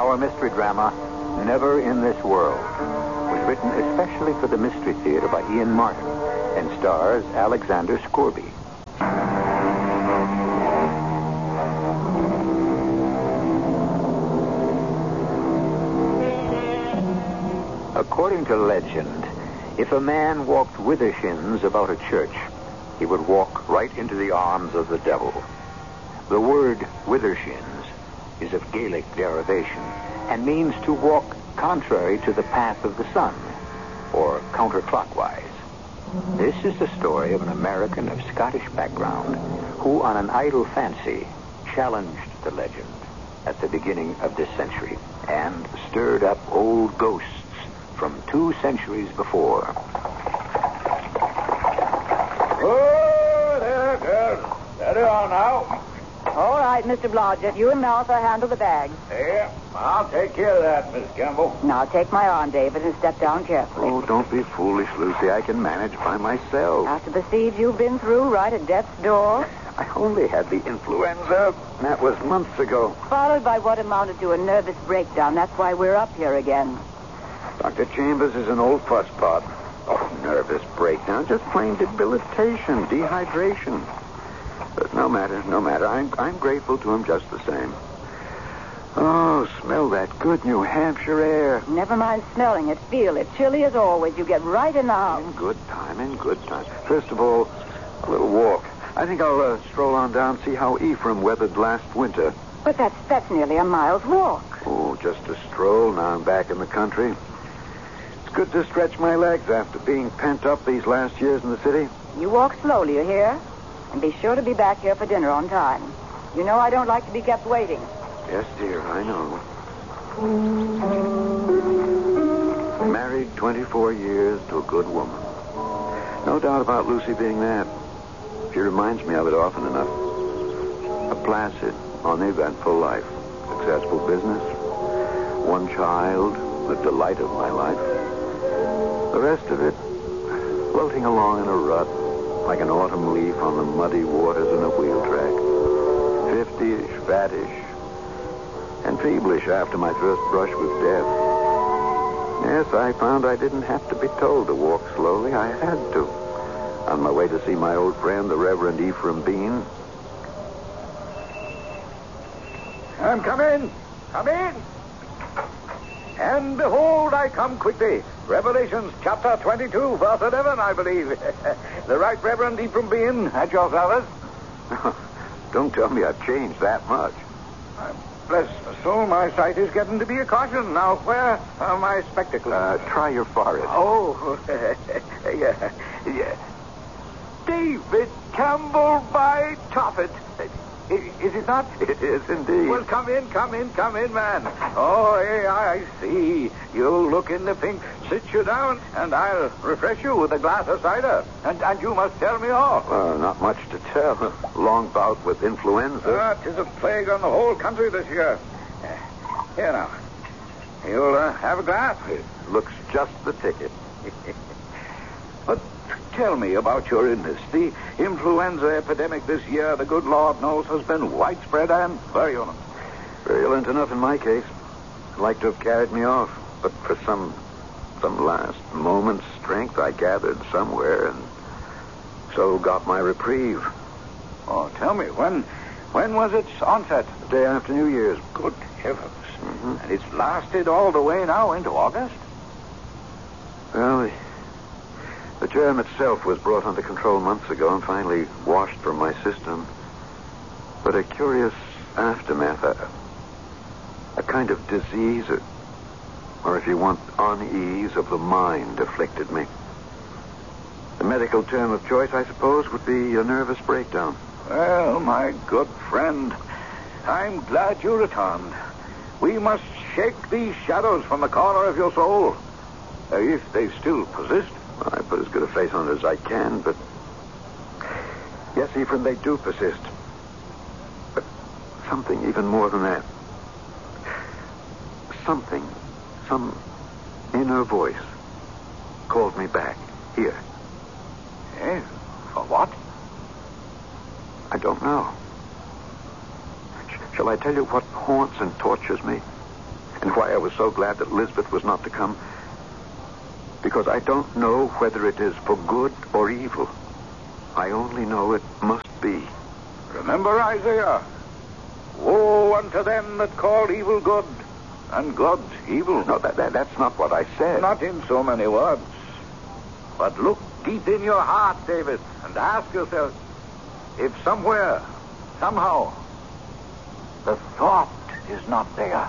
half-hour mystery drama, Never in This World, was written especially for the Mystery Theater by Ian Martin and stars Alexander Scorby. According to legend, if a man walked withershins about a church, he would walk right into the arms of the devil. The word withershins is of Gaelic derivation and means to walk contrary to the path of the sun, or counterclockwise. This is the story of an American of Scottish background who, on an idle fancy, challenged the legend at the beginning of this century and stirred up old ghosts from 2 centuries before. Oh, there, girl. Steady on now. All right, Mr. Blodgett. You and Martha handle the bags. Yeah, I'll take care of that, Miss Campbell. Now, take my arm, David, and step down carefully. Oh, don't be foolish, Lucy. I can manage by myself. After the siege you've been through, right at death's door? I only had the influenza. That was months ago. Followed by what amounted to a nervous breakdown. That's why we're up here again. Dr. Chambers is an old fusspot. Oh, nervous breakdown. Just plain debilitation, dehydration. But no matter. I'm grateful to him just the same. Oh, smell that good New Hampshire air. Never mind smelling it. Feel it. Chilly as always. You get right in the house. In good time. First of all, a little walk. I think I'll stroll on down, see how Ephraim weathered last winter. But that's nearly a mile's walk. Oh, just a stroll. Now I'm back in the country. It's good to stretch my legs after being pent up these last years in the city. You walk slowly, you hear? And be sure to be back here for dinner on time. You know I don't like to be kept waiting. Yes, dear, I know. Married 24 years to a good woman. No doubt about Lucy being that. She reminds me of it often enough. A placid, uneventful life. Successful business. 1 child, the delight of my life. The rest of it, floating along in a rut, like an autumn leaf on the muddy waters in a wheel track. 50-ish, fattish, and feverish after my first brush with death. Yes, I found I didn't have to be told to walk slowly. I had to. On my way to see my old friend, the Reverend Ephraim Bean. Come in. And behold, I come quickly. Revelations chapter 22, verse 11, I believe. The Right Reverend Ephraim Bean at your service. Don't tell me I've changed that much. Bless my soul, my sight is getting to be a caution. Now, where are my spectacles? Try your forehead. Oh, yeah. David Campbell by Toffet. Is it not? It is indeed. Well, come in, man. Oh, I see. You look in the pink. Sit you down, and I'll refresh you with a glass of cider. And you must tell me all. Not much to tell. Long bout with influenza. 'Tis a plague on the whole country this year. Here now. You'll have a glass? It looks just the ticket. But tell me about your illness. The influenza epidemic this year, the good Lord knows, has been widespread and virulent. Virulent enough in my case. I'd like to have carried me off, but for some last moment's strength I gathered somewhere and so got my reprieve. Oh, tell me, when was its onset? The day after New Year's. Good heavens. Mm-hmm. And it's lasted all the way now into August? Well, the germ itself was brought under control months ago and finally washed from my system. But a curious aftermath, a kind of disease, or if you want, unease of the mind afflicted me. The medical term of choice, I suppose, would be a nervous breakdown. Well, my good friend, I'm glad you returned. We must shake these shadows from the corner of your soul, if they still persist. I put as good a face on it as I can, but... Yes, Ephraim, they do persist. But something even more than that. Something, some inner voice called me back, here. Eh? For what? I don't know. Shall I tell you what haunts and tortures me? and why I was so glad that Lisbeth was not to come. Because I don't know whether it is for good or evil. I only know it must be. Remember Isaiah? Woe unto them that call evil good, and good evil. No, that's not what I said. Not in so many words. But look deep in your heart, David, and ask yourself if somewhere, somehow, the thought is not there.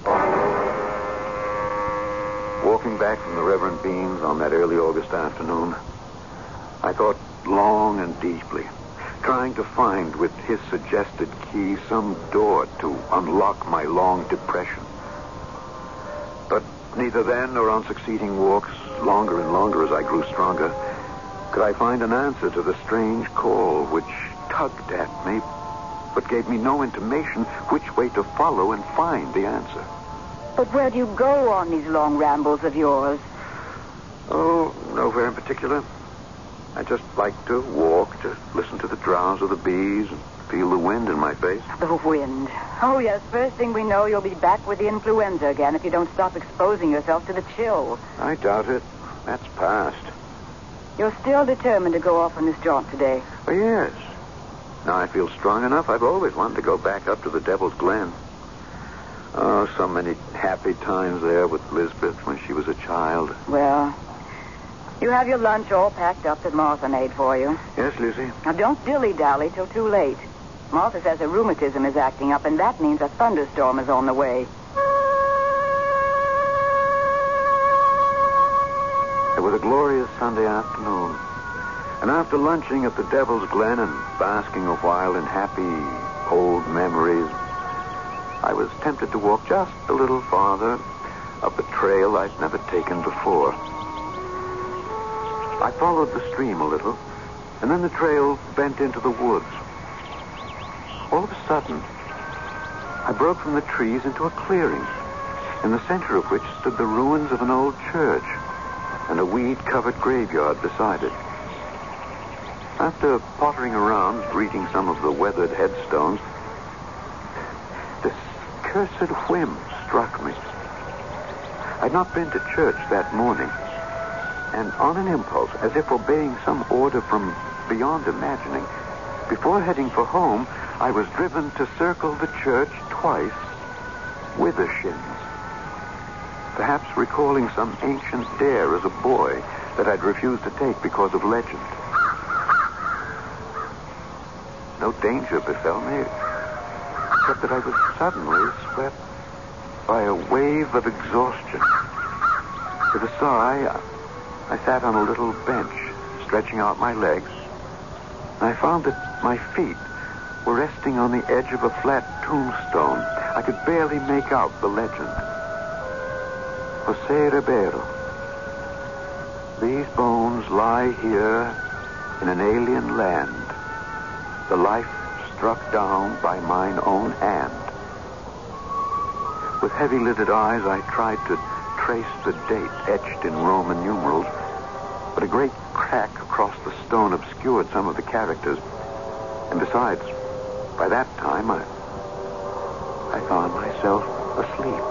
Walking back from the Reverend Bean's on that early August afternoon, I thought long and deeply, trying to find with his suggested key some door to unlock my long depression. But neither then nor on succeeding walks, longer and longer as I grew stronger, could I find an answer to the strange call which tugged at me, but gave me no intimation which way to follow and find the answer. But where do you go on these long rambles of yours? Oh, nowhere in particular. I just like to walk, to listen to the drowse of the bees, and feel the wind in my face. The wind. Oh, yes, first thing we know, you'll be back with the influenza again if you don't stop exposing yourself to the chill. I doubt it. That's past. You're still determined to go off on this jaunt today? Oh, yes. Now I feel strong enough. I've always wanted to go back up to the Devil's Glen. Oh, so many happy times there with Lisbeth when she was a child. Well, you have your lunch all packed up that Martha made for you. Yes, Lucy? Now, don't dilly-dally till too late. Martha says her rheumatism is acting up, and that means a thunderstorm is on the way. It was a glorious Sunday afternoon. And after lunching at the Devil's Glen and basking a while in happy old memories, I was tempted to walk just a little farther up a trail I'd never taken before. I followed the stream a little, and then the trail bent into the woods. All of a sudden, I broke from the trees into a clearing, in the center of which stood the ruins of an old church and a weed-covered graveyard beside it. After pottering around, reading some of the weathered headstones, this cursed whim struck me. I'd not been to church that morning, and on an impulse, as if obeying some order from beyond imagining, before heading for home, I was driven to circle the church twice with a shins. Perhaps recalling some ancient dare as a boy that I'd refused to take because of legend. No danger befell me, except that I was suddenly swept by a wave of exhaustion. With a sigh, I sat on a little bench, stretching out my legs, and I found that my feet were resting on the edge of a flat tombstone. I could barely make out the legend. Jose Ribeiro. These bones lie here in an alien land, the life struck down by mine own hand. With heavy-lidded eyes, I tried to trace the date etched in Roman numerals, but a great crack across the stone obscured some of the characters. And besides, by that time, I found myself asleep.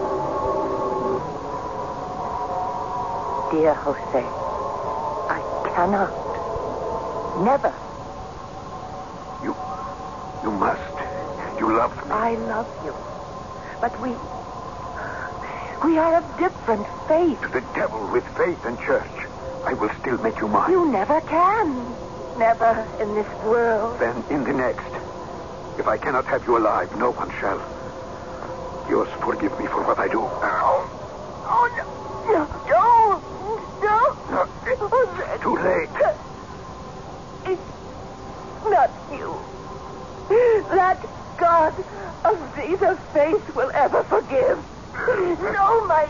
Dear Jose, I cannot. Never. You must. You love me. I love you. But we are of different faith. To the devil with faith and church. I will still make you mine. You never can. Never in this world. Then in the next. If I cannot have you alive, no one shall. Yours forgive me for what I do. Oh, no. No. Too late. It's not you. That God of Caesar's face will ever forgive. No, my...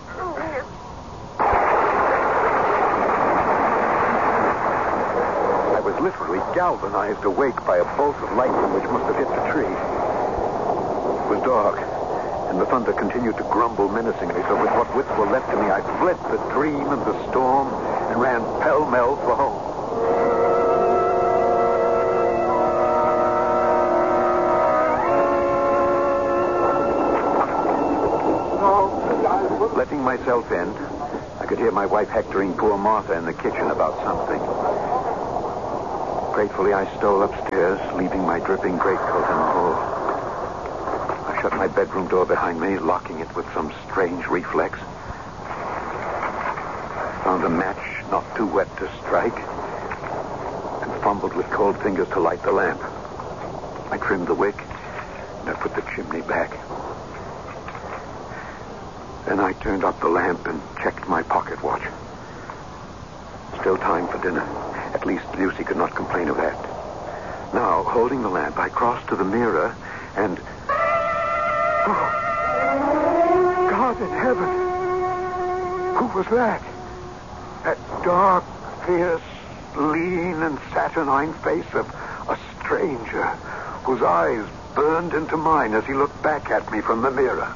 I was literally galvanized awake by a bolt of lightning which must have hit the tree. It was dark, and the thunder continued to grumble menacingly, so with what wits were left to me, I fled the dream and the storm and ran pell-mell for home. Letting myself in, I could hear my wife hectoring poor Martha in the kitchen about something. Gratefully, I stole upstairs, leaving my dripping greatcoat in the hall. I shut my bedroom door behind me, locking it with some strange reflex. I found a match not too wet to strike, and fumbled with cold fingers to light the lamp. I trimmed the wick, and I put the chimney back. Then I turned up the lamp and checked my pocket watch. Still time for dinner. At least Lucy could not complain of that. Now, holding the lamp, I crossed to the mirror and... Oh, God in heaven! Who was that? That dark, fierce, lean, and saturnine face of a stranger whose eyes burned into mine as he looked back at me from the mirror.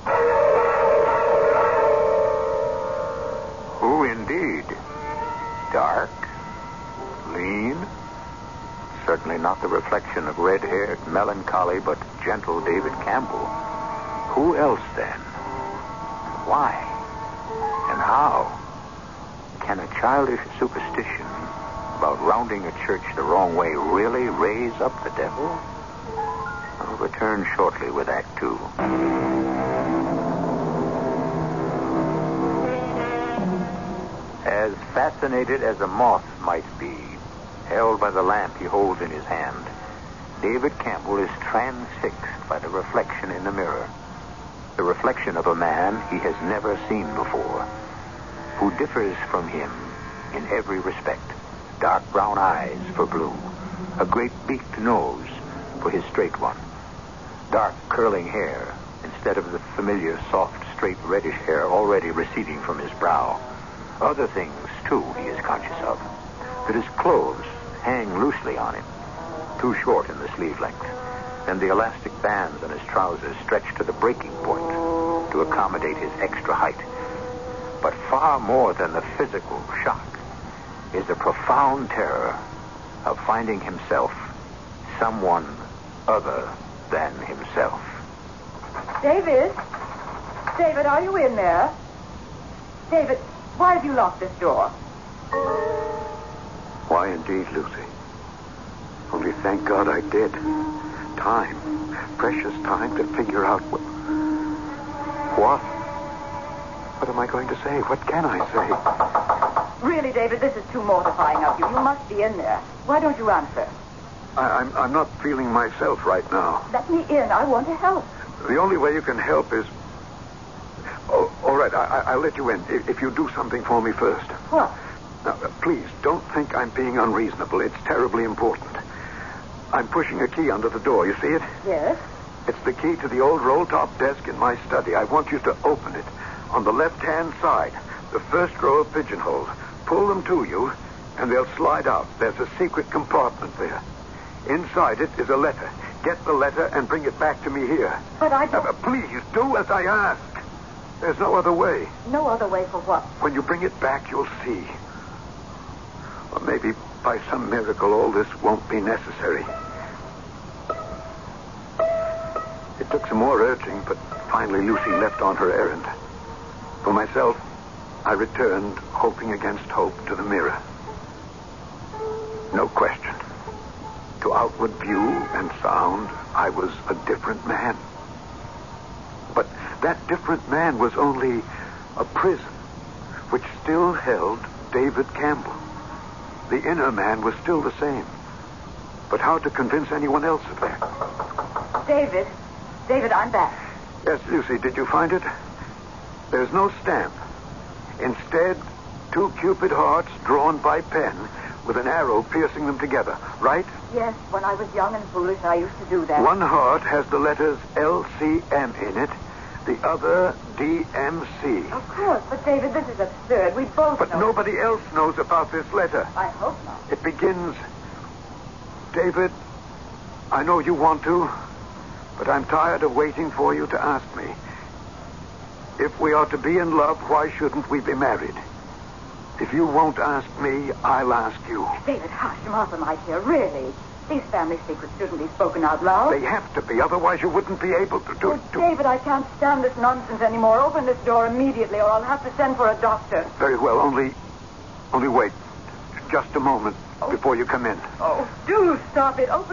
Who indeed? Dark? Lean? Certainly not the reflection of red-haired, melancholy, but gentle David Campbell. Who else, then? Why? And how? Can a childish superstition about rounding a church the wrong way really raise up the devil? I'll return shortly with Act 2. As fascinated as a moth might be, held by the lamp he holds in his hand, David Campbell is transfixed by the reflection in the mirror. The reflection of a man he has never seen before, who differs from him in every respect. Dark brown eyes for Blue, a great beaked nose for his straight one, dark curling hair instead of the familiar soft, straight reddish hair already receding from his brow. Other things, too, he is conscious of. That his clothes hang loosely on him, too short in the sleeve length, and the elastic bands on his trousers stretch to the breaking point to accommodate his extra height. But far more than the physical shock is the profound terror of finding himself someone other than himself. David? David, are you in there? David, why have you locked this door? Why indeed, Lucy? Only thank God I did. Time. Precious time to figure out what... What am I going to say? What can I say? Really, David, this is too mortifying of you. You must be in there. Why don't you answer? I'm not feeling myself right now. Let me in. I want to help. The only way you can help is... Oh, all right, I'll let you in if you do something for me first. What? Now, please, don't think I'm being unreasonable. It's terribly important. I'm pushing a key under the door. You see it? Yes. It's the key to the old roll-top desk in my study. I want you to open it. On the left-hand side, the first row of pigeonholes. Pull them to you, and they'll slide out. There's a secret compartment there. Inside it is a letter. Get the letter and bring it back to me here. But I don't... Please, do as I ask. There's no other way. No other way for what? When you bring it back, you'll see. Or maybe by some miracle all this won't be necessary. It took some more urging, but finally Lucy left on her errand. For myself, I returned, hoping against hope, to the mirror. No question. To outward view and sound, I was a different man. But that different man was only a prison, which still held David Campbell. The inner man was still the same. But how to convince anyone else of that? David, I'm back. Yes, Lucy, did you find it? There's no stamp. Instead, 2 Cupid hearts drawn by pen with an arrow piercing them together, right? Yes, when I was young and foolish, I used to do that. One heart has the letters LCM in it, the other DMC. Of course, but David, this is absurd. We both know. But nobody else knows about this letter. I hope not. It begins, David, I know you want to, but I'm tired of waiting for you to ask me. If we are to be in love, why shouldn't we be married? If you won't ask me, I'll ask you. David, hush. Martha might hear. Really. These family secrets shouldn't be spoken out loud. They have to be, otherwise you wouldn't be able to do it. David, I can't stand this nonsense anymore. Open this door immediately, or I'll have to send for a doctor. Very well, only wait just a moment before you come in. Oh, do stop it. Open